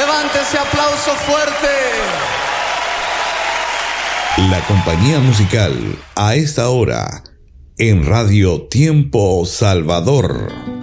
Levante ese aplauso fuerte. La compañía musical a esta hora en Radio Tiempo Salvador.